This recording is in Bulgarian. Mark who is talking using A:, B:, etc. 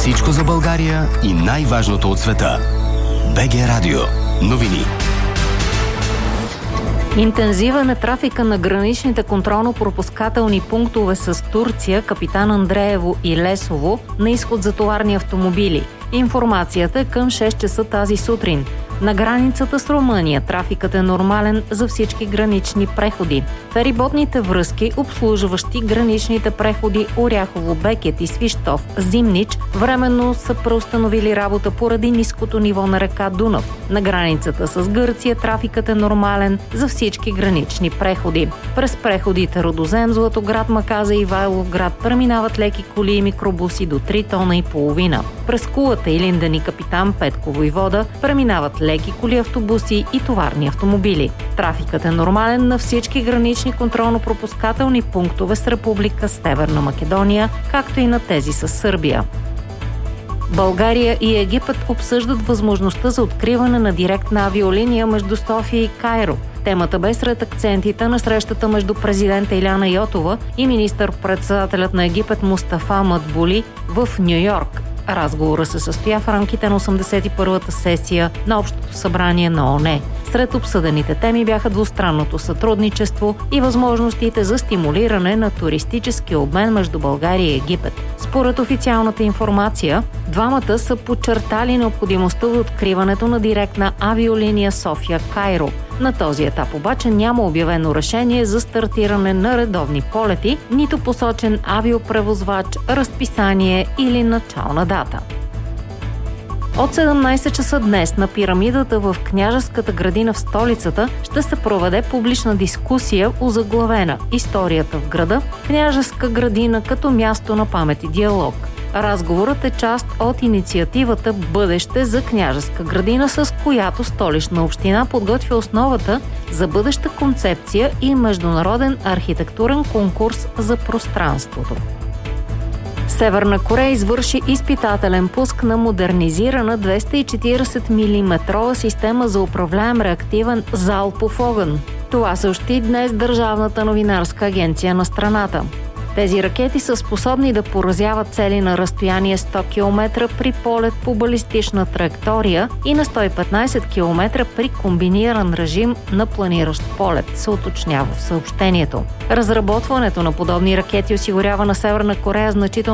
A: Всичко за България и най-важното от света. БГ Радио. Новини.
B: Интензивен е трафика на граничните контролно-пропускателни пунктове с Турция, Капитан Андреево и Лесово на изход за товарни автомобили. Информацията е към 6 часа тази сутрин. На границата с Румъния трафикът е нормален за всички гранични преходи. Фериботните връзки, обслужващи граничните преходи Оряхово, Бекет и Свищов, Зимнич, временно са преустановили работа поради ниското ниво на река Дунав. На границата с Гърция трафикът е нормален за всички гранични преходи. През преходите Рудозем, Златоград, Маказа и Ивайловград преминават леки коли и микробуси до 3 тона и половина. През Кулата, Илинден и Капитан Петково и Вода преминават леки коли, автобуси и товарни автомобили. Трафикът е нормален на всички гранични контролно-пропускателни пунктове с Република Северна Македония, както и на тези с Сърбия. България и Египет обсъждат възможността за откриване на директна авиолиния между София и Кайро. Темата бе сред акцентите на срещата между президента Иляна Йотова и министър-председателят на Египет Мустафа Мадбули в Ню-Йорк. Разговорът се състоя в рамките на 81-та сесия на Общото събрание на ООН. Сред обсъдените теми бяха двустранното сътрудничество и възможностите за стимулиране на туристически обмен между България и Египет. Според официалната информация, двамата са подчертали необходимостта от откриването на директна авиолиния София-Кайро. На този етап обаче няма обявено решение за стартиране на редовни полети, нито посочен авиопревозвач, разписание или начална дата. От 17 часа днес на пирамидата в Княжеската градина в столицата ще се проведе публична дискусия, озаглавена "Историята в града, Княжеска градина като място на памет и диалог". Разговорът е част от инициативата "Бъдеще за Княжеска градина", с която Столична община подготвя основата за бъдеща концепция и международен архитектурен конкурс за пространството. Северна Корея извърши изпитателен пуск на модернизирана 240 мм система за управляем реактивен залпов огън. Това съобщи днес Държавната новинарска агенция на страната. Тези ракети са способни да поразяват цели на разстояние 100 км при полет по балистична траектория и на 115 км при комбиниран режим на планиращ полет, се уточнява в съобщението. Разработването на подобни ракети осигурява на Северна Корея значително